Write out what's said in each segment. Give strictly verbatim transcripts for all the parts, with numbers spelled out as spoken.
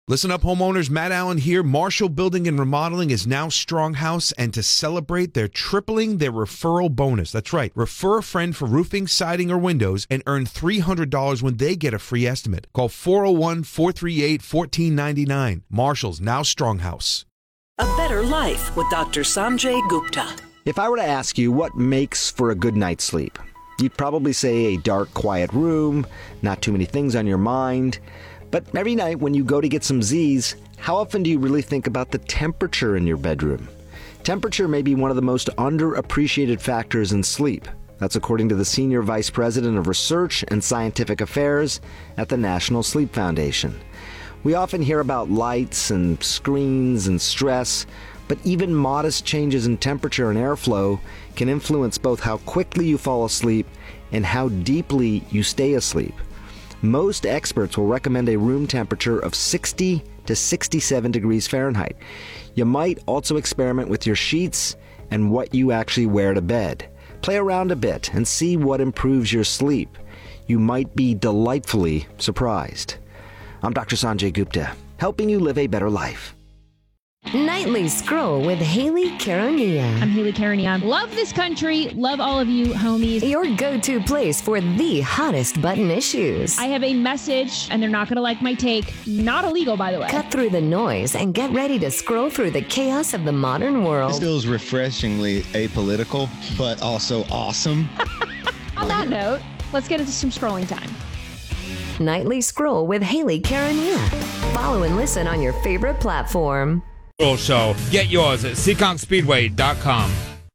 Listen up, homeowners. Matt Allen here. Marshall Building and Remodeling is now Stronghouse, and to celebrate, they're tripling their referral bonus. That's right. Refer a friend for roofing, siding, or windows and earn three hundred dollars when they get a free estimate. Call four oh one, four three eight, one four nine nine. Marshall's now Stronghouse. A Better Life with Doctor Sanjay Gupta. If I were to ask you what makes for a good night's sleep, you'd probably say a dark, quiet room, not too many things on your mind. But every night when you go to get some Z's, how often do you really think about the temperature in your bedroom? Temperature may be one of the most underappreciated factors in sleep. That's according to the Senior Vice President of Research and Scientific Affairs at the National Sleep Foundation. We often hear about lights and screens and stress, but even modest changes in temperature and airflow can influence both how quickly you fall asleep and how deeply you stay asleep. Most experts will recommend a room temperature of sixty to sixty-seven degrees Fahrenheit. You might also experiment with your sheets and what you actually wear to bed. Play around a bit and see what improves your sleep. You might be delightfully surprised. I'm Doctor Sanjay Gupta, helping you live a better life. Nightly Scroll with Haley Karania. I'm Haley Karania. Love this country. Love all of you, homies. Your go-to place for the hottest button issues. I have a message, and they're not going to like my take. Not illegal, by the way. Cut through the noise and get ready to scroll through the chaos of the modern world. This feels refreshingly apolitical, but also awesome. On that note, let's get into some scrolling time. Nightly Scroll with Haley Karania. Follow and listen on your favorite platform. Show. Get yours at seekonk speedway dot com.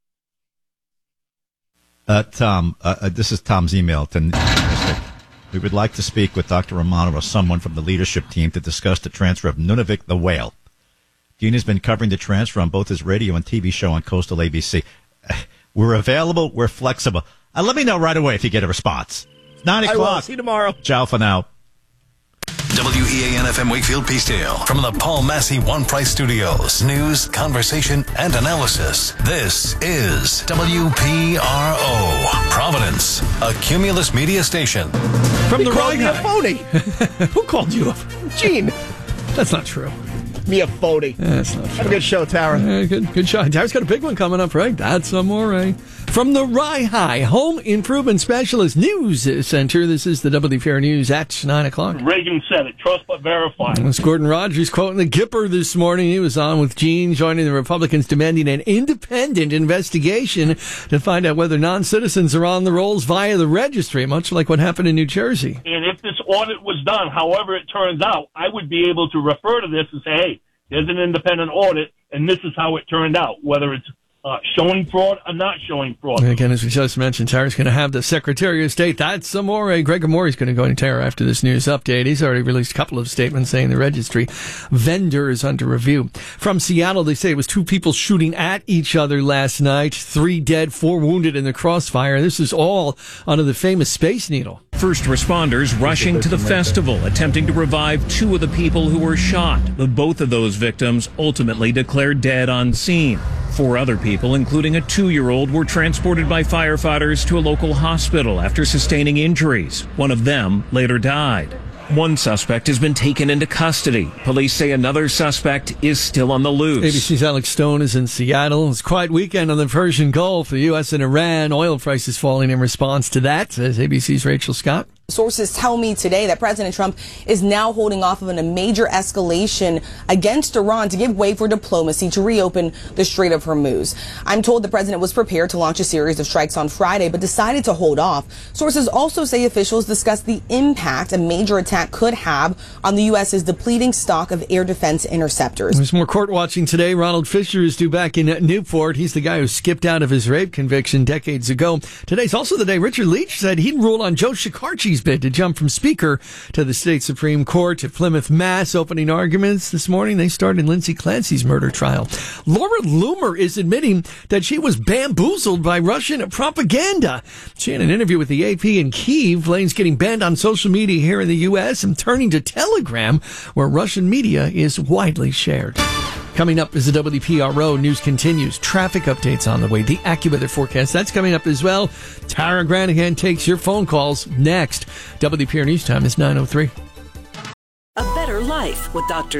Uh, Tom, uh, uh, this is Tom's email to Nunavik. We would like to speak with Doctor Romano or someone from the leadership team to discuss the transfer of Nunavik the whale. Dean has been covering the transfer on both his radio and T V show on Coastal A B C. We're available. We're flexible. Uh, let me know right away if you get a response. It's nine o'clock. I will. See you tomorrow. Ciao for now. W E A N F M Wakefield Peacedale from the Paul Massey One Price Studios. News, conversation, and analysis. This is W P R O Providence, a Cumulus media station. From he the called me a guy. phony. Who called you a Gene? That's not true. Me a phony. Yeah, that's not true. Have a good show, Tara. Yeah, good, good show. Tara's got a big one coming up, right? That's amore. From the Rye High Home Improvement Specialist News Center, this is the W P R News at nine o'clock. Reagan said it. Trust but verify. It's Gordon Rogers quoting the Gipper this morning. He was on with Gene, joining the Republicans demanding an independent investigation to find out whether non-citizens are on the rolls via the registry, much like what happened in New Jersey. And if this audit was done, however it turns out, I would be able to refer to this and say, hey, there's an independent audit, and this is how it turned out, whether it's uh, showing fraud or not showing fraud. And again, as we just mentioned, Tara's going to have the Secretary of State. That's Amore. Greg Amore is going to go into Tara after this news update. He's already released a couple of statements saying the registry vendor is under review. From Seattle, they say it was two people shooting at each other last night. Three dead, four wounded in the crossfire. This is all under the famous Space Needle. First responders rushing to the festival, attempting to revive two of the people who were shot. But both of those victims ultimately declared dead on scene. Four other people, including a two-year-old, were transported by firefighters to a local hospital after sustaining injuries. One of them later died. One suspect has been taken into custody. Police say another suspect is still on the loose. A B C's Alex Stone is in Seattle. It's a quiet weekend on the Persian Gulf. The U S and Iran, oil prices falling in response to that, says A B C's Rachel Scott. Sources tell me today that President Trump is now holding off on a major escalation against Iran to give way for diplomacy to reopen the Strait of Hormuz. I'm told the president was prepared to launch a series of strikes on Friday, but decided to hold off. Sources also say officials discussed the impact a major attack could have on the U S's depleting stock of air defense interceptors. There's more court watching today. Ronald Fisher is due back in Newport. He's the guy who skipped out of his rape conviction decades ago. Today's also the day Richard Leach said he'd rule on Joe Shekarchi's bid to jump from Speaker to the state Supreme Court at Plymouth, Mass. Opening arguments this morning, they started Lindsay Clancy's murder trial. Laura Loomer is admitting that she was bamboozled by Russian propaganda. She had an interview with the A P in Kyiv. Lane's getting banned on social media here in the U S and turning to Telegram, where Russian media is widely shared. Coming up as the W P R O news continues. Traffic updates on the way. The AccuWeather forecast, that's coming up as well. Tara Granahan takes your phone calls next. W P R News Time is nine oh three. A Better Life with Doctor